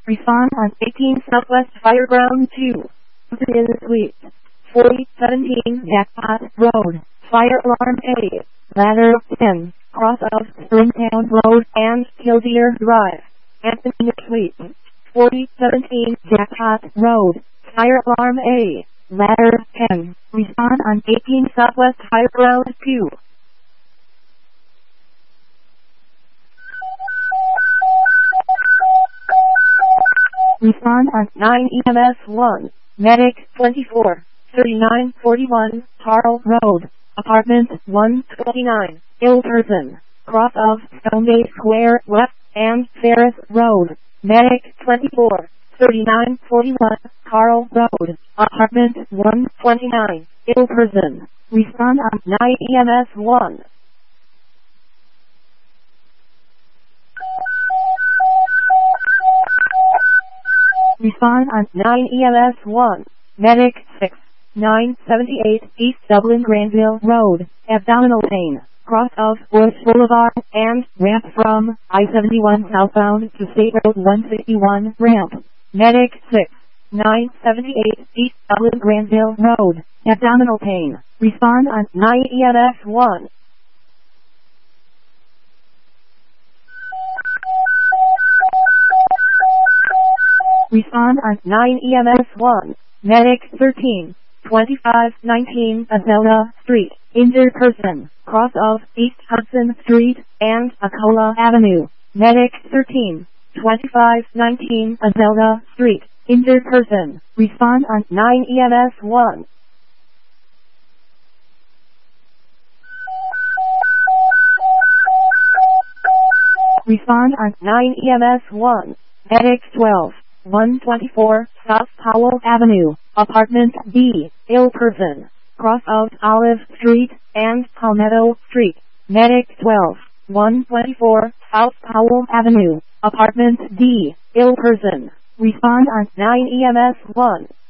Respond on 18 Southwest Fireground 2. In Suite 4017 Jackpot Road. Fire Alarm A. Ladder 10. Cross of Springtown Road and Kildare Drive. Anthony Suite 4017 Jackpot Road. Fire Alarm A. Ladder 10. Respond on 18 Southwest Fireground 2. Respond on 9 EMS 1. Medic 24. 3941 Carl Road. Apartment 129. Ill person. Cross of Stonegate Square West and Ferris Road. Medic 24. 3941 Carl Road. Apartment 129. Ill person. Respond on 9 EMS 1. Respond on 9 EMS 1. Medic 6. 978 East Dublin Granville Road. Abdominal pain. Cross of Bush Boulevard and ramp from I-71 southbound to State Road 161 ramp. Medic 6. 978 East Dublin Granville Road. Abdominal pain. Respond on 9 EMS 1. Respond on 9 EMS 1. Medic 13. 2519 Azelda Street. Injured person. Cross of East Hudson Street and Acola Avenue. Medic 13. 2519 Azelda Street. Injured person. Respond on 9 EMS 1. Respond on 9 EMS 1. Medic 12. 124 South Powell Avenue, Apartment B, Ill person. Cross of Olive Street and Palmetto Street. Medic 12. 124 South Powell Avenue, Apartment D, Ill person. Respond on 9 EMS 1.